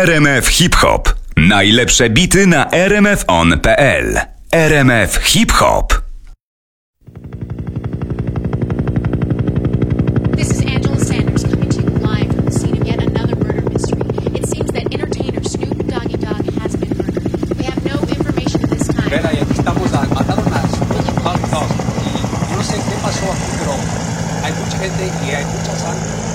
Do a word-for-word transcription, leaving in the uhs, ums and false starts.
R M F Hip Hop. Najlepsze bity na r m f on kropka p l. R M F Hip Hop. This is Angela Sanders coming to you live from the scene of yet another murder mystery. It seems that entertainer Snoop Doggy Dogg has been murdered. We have no information at this time. Ven, ahí estamos, a, mataron a Snoop Doggy Dogg y yo no sé qué pasó aquí, pero hay mucha gente y hay